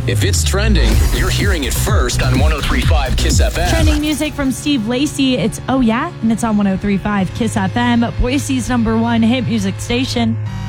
If it's trending, you're hearing it first on 103.5 Kiss FM. Trending music from Steve Lacy. It's Oh Yeah, and it's on 103.5 Kiss FM, Boise's #1 hit music station.